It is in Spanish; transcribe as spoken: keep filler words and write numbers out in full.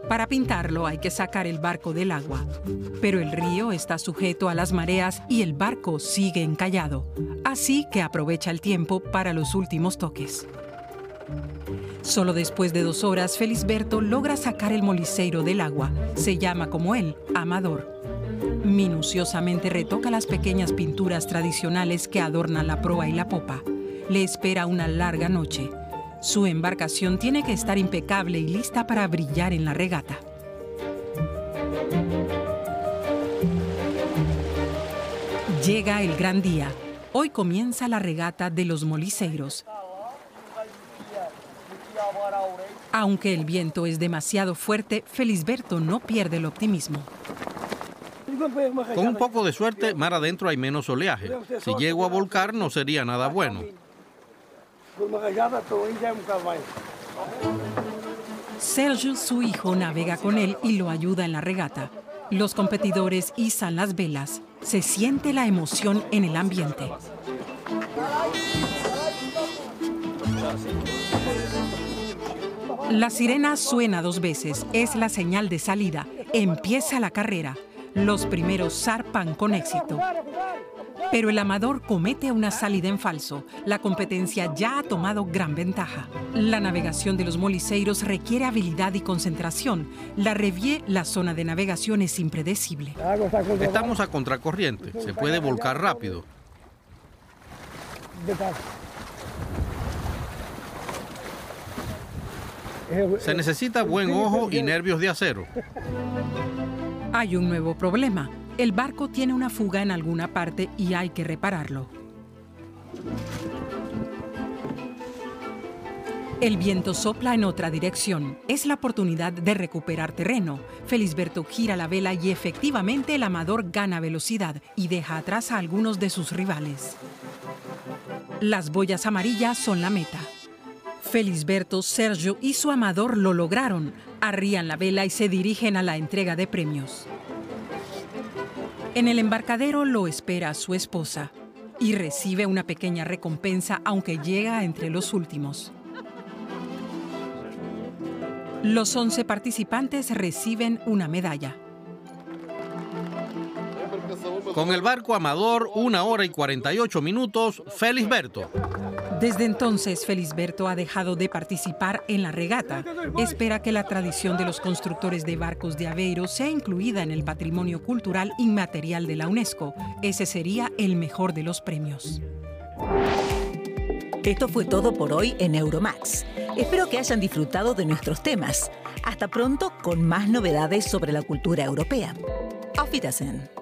Para pintarlo hay que sacar el barco del agua, pero el río está sujeto a las mareas y el barco sigue encallado, así que aprovecha el tiempo para los últimos toques. Solo después de dos horas, Felisberto logra sacar el moliseiro del agua. Se llama como él, Amador. Minuciosamente retoca las pequeñas pinturas tradicionales que adornan la proa y la popa. Le espera una larga noche. Su embarcación tiene que estar impecable y lista para brillar en la regata. Llega el gran día. Hoy comienza la regata de los moliseiros. Aunque el viento es demasiado fuerte, Felisberto no pierde el optimismo. Con un poco de suerte, mar adentro hay menos oleaje. Si llego a volcar, no sería nada bueno. Sergio, su hijo, navega con él y lo ayuda en la regata. Los competidores izan las velas. Se siente la emoción en el ambiente. La sirena suena dos veces. Es la señal de salida. Empieza la carrera. Los primeros zarpan con éxito. Pero el Amador comete una salida en falso. La competencia ya ha tomado gran ventaja. La navegación de los moliseiros requiere habilidad y concentración. La Revier, la zona de navegación, es impredecible. Estamos a contracorriente. Se puede volcar rápido. Se necesita buen ojo y nervios de acero. Hay un nuevo problema. El barco tiene una fuga en alguna parte y hay que repararlo. El viento sopla en otra dirección. Es la oportunidad de recuperar terreno. Felisberto gira la vela y efectivamente el Amador gana velocidad y deja atrás a algunos de sus rivales. Las boyas amarillas son la meta. Felisberto, Sergio y su Amador lo lograron. Arrían la vela y se dirigen a la entrega de premios. En el embarcadero lo espera su esposa y recibe una pequeña recompensa, aunque llega entre los últimos. Los once participantes reciben una medalla. Con el barco Amador, una hora y cuarenta y ocho minutos, Felisberto. Desde entonces, Felisberto ha dejado de participar en la regata. Espera que la tradición de los constructores de barcos de Aveiro sea incluida en el patrimonio cultural inmaterial de la UNESCO. Ese sería el mejor de los premios. Esto fue todo por hoy en Euromax. Espero que hayan disfrutado de nuestros temas. Hasta pronto con más novedades sobre la cultura europea. Auf Wiedersehen.